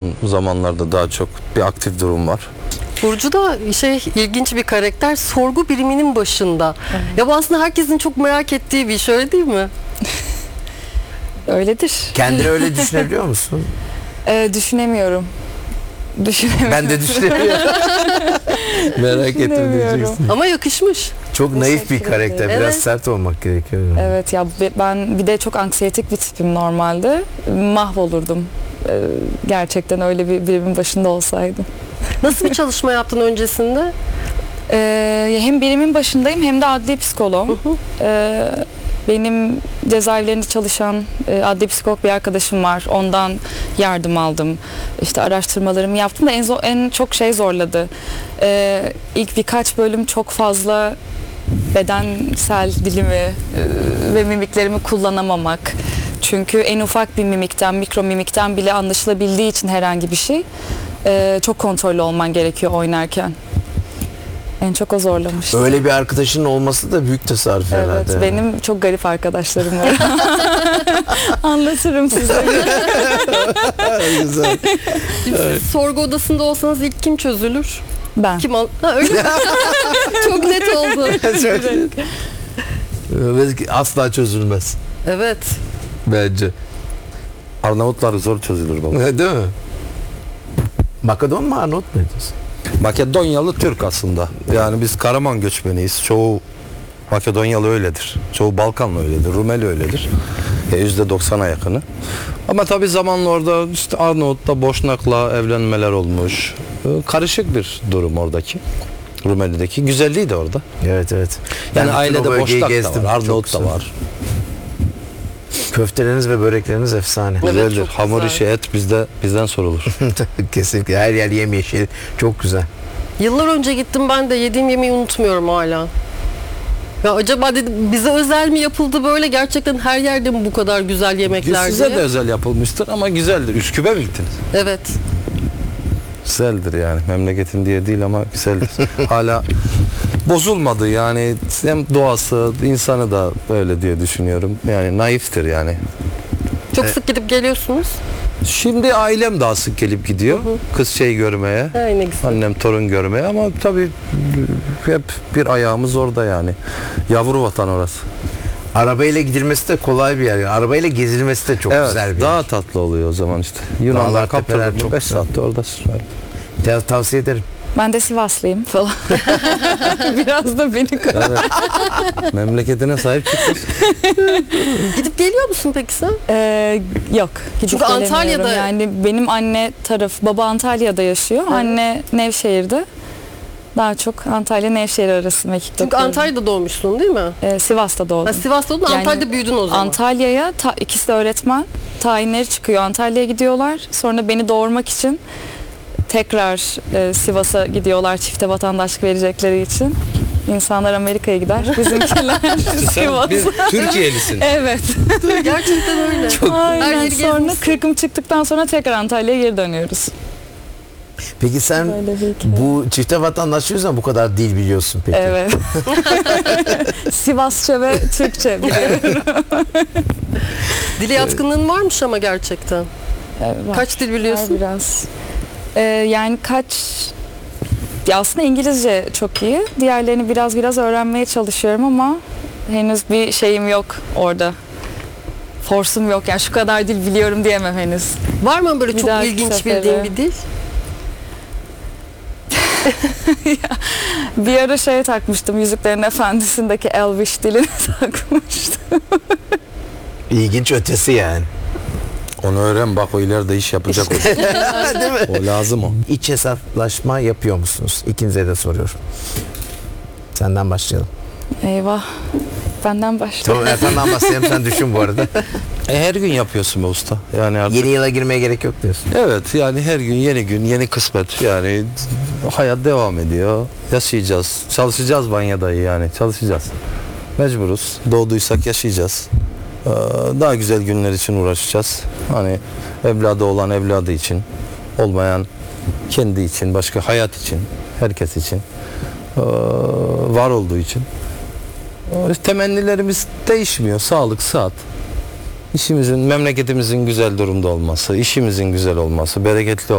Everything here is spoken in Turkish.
zamanlarda daha çok bir aktif durum var. Burcu da ilginç bir karakter. Sorgu biriminin başında. Ya bu aslında herkesin çok merak ettiği bir iş, öyle değil mi? Öyledir. Kendini öyle düşünebiliyor musun? Düşünemiyorum. Ben de düşünemiyorum. Merak ettim Düşünemiyorum. diyeceksin. Ama yakışmış. Çok naif bir Teşekkür karakter. ederim. Biraz Evet. sert olmak gerekiyor. Evet ya, ben bir de çok anksiyetik bir tipim normalde. Mahvolurdum. Gerçekten öyle bir birimin başında olsaydım. Nasıl bir çalışma yaptın öncesinde? Hem birimin başındayım hem de adli psikoloğum. Benim cezaevlerinde çalışan adli psikolog bir arkadaşım var. Ondan yardım aldım. İşte araştırmalarımı yaptım da en çok şey zorladı. İlk birkaç bölüm çok fazla bedensel dilimi ve mimiklerimi kullanamamak. Çünkü en ufak bir mimikten, mikro mimikten bile anlaşılabildiği için herhangi bir şey çok kontrollü olman gerekiyor oynarken. En çok o zorlamıştı. Öyle bir arkadaşının olması da büyük tasarruf Evet, herhalde. benim çok garip arkadaşlarım var. Anlatırım size. Güzel. Sorgu odasında olsanız ilk kim çözülür? Ben. Kim öyle mi? Çok net oldu. Asla çözülmez. Evet. Bence. Arnavutlar zor çözülür baba. Değil mi? Makedon mu Arnavut muydu? Makedonyalı Türk aslında. Yani biz Karaman göçmeniyiz. Çoğu Makedonyalı öyledir. Çoğu Balkanlı öyledir. Rumeli öyledir. %90'a yakını. Ama tabii zamanla orada işte Arnavut'la Boşnak'la evlenmeler olmuş. Karışık bir durum oradaki. Rumeli'deki. Güzelliği de orada. Evet evet. Yani Ben bütün o ailede bölgeyi Boşnak da gezdim. var. Çok Arnavut da güzel. var. Köfteleriniz ve börekleriniz efsane. Evet, Güzeldir. çok Hamur güzel. işi, et bizden sorulur. Kesinlikle. Her yer yemyeşil. Çok güzel. Yıllar önce gittim, ben de yediğim yemeği unutmuyorum hala. Ya acaba dedim, bize özel mi yapıldı böyle, gerçekten her yerde mi bu kadar güzel yemekler Size diye? de özel yapılmıştır ama güzeldir. Üsküp'e mi gittiniz? Evet. Güzeldir yani. Memleketin diye değil ama güzeldir. Hala bozulmadı yani. Hem doğası, insanı da öyle diye düşünüyorum. Yani naiftir yani. Çok sık gidip geliyorsunuz. Şimdi ailem daha sık gelip gidiyor. Kız görmeye. Ay ne güzel. Annem torun görmeye ama tabii hep bir ayağımız orada yani. Yavru vatan orası. Arabayla gidilmesi de kolay bir yer. Yani arabayla gezilmesi de çok güzel bir daha yer. tatlı oluyor o zaman işte. Yunanlar Dağlar, tepeler kaptırdım çok 5 güzel. saatte oradasın. Tavsiye ederim. Ben de Sivaslıyım falan. Biraz da beni Evet. Memleketine sahip çıkmış. Gidip geliyor musun peki sen? Yok. Gidip Çünkü gelemiyorum. Antalya'da- Yani benim anne baba Antalya'da yaşıyor. Evet. Anne Nevşehir'de. Daha çok Antalya Nevşehir arası mekik Çünkü dokuyorum. Antalya'da doğmuşsun değil mi? Sivas'ta doğdum. Ha, Sivas'ta doğdun, Yani Antalya'da büyüdün o zaman. Antalya'ya ikisi de öğretmen. Tayinleri çıkıyor. Antalya'ya gidiyorlar. Sonra beni doğurmak için tekrar Sivas'a gidiyorlar, çifte vatandaşlık verecekleri için. İnsanlar Amerika'ya gider. Bizimkiler Sivas. Türkiye'lisin. Evet. Gerçekten öyle. Her Aynen. yeri Sonra gezmişsin. 40'ım çıktıktan sonra tekrar Antalya'ya geri dönüyoruz. Peki sen Böyle bir hikaye. bu çifte vatandaşlığı yüzünden bu kadar dil biliyorsun peki? Evet. Sivasça ve Türkçe biliyorum. Dile yatkınlığın varmış ama gerçekten. Var. Kaç dil Var biliyorsun? biraz. Yani ya aslında İngilizce çok iyi. Diğerlerini biraz öğrenmeye çalışıyorum ama henüz bir şeyim yok orada. Forsum yok. Yani şu kadar dil biliyorum diyemem henüz. Var mı böyle Bir çok dahaki ilginç sefere. bildiğin bir dil? Bir ara takmıştım. Yüzüklerin Efendisi'ndeki Elvish dilini takmıştım. İlginç ötesi yani. Onu öğren bak, o ileride iş yapacak. Değil mi? O lazım o. İç hesaplaşma yapıyor musunuz? İkinize de soruyorum. Senden başlayalım. Eyvah. Benden başla. Tamam, senden başlayalım, sen düşün bu arada. Her gün yapıyorsun be usta. Yani artık. Yeni yıla girmeye gerek yok diyorsun. Evet yani her gün yeni kısmet. Yani hayat devam ediyor. Yaşayacağız. Çalışacağız Banya'dayı yani. Çalışacağız. Mecburuz. Doğduysak yaşayacağız. Daha güzel günler için uğraşacağız. Hani evladı olan evladı için, olmayan kendi için, başka hayat için, herkes için, var olduğu için. Temennilerimiz değişmiyor. Sağlık, sıhhat. İşimizin, memleketimizin güzel durumda olması, işimizin güzel olması, bereketli